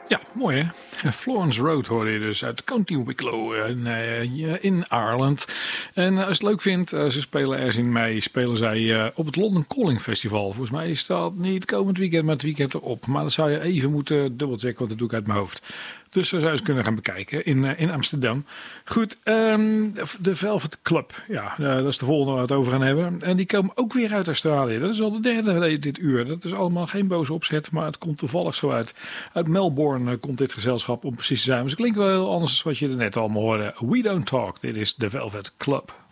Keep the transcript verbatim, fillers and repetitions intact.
Ja, mooi hè. Florence Road hoorde je dus uit County Wicklow in, uh, in Ireland. En uh, als je het leuk vindt, uh, ze spelen ergens in mei, spelen zij uh, op het London Calling Festival. Volgens mij is dat niet komend weekend, maar het weekend erop. Maar dat zou je even moeten dubbelchecken, want dat doe ik uit mijn hoofd. Dus zo zou je ze kunnen gaan bekijken in, uh, in Amsterdam. Goed, um, de Velvet Club. Ja, uh, dat is de volgende waar we het over gaan hebben. En die komen ook weer uit Australië. Dat is al de derde dit uur. Dat is allemaal geen boze opzet, maar het komt toevallig zo uit. Uit Melbourne uh, komt dit gezelschap om precies te zijn. Maar ze klinken wel heel anders dan wat je er net allemaal hoorde. We Don't Talk. Dit is de Velvet Club.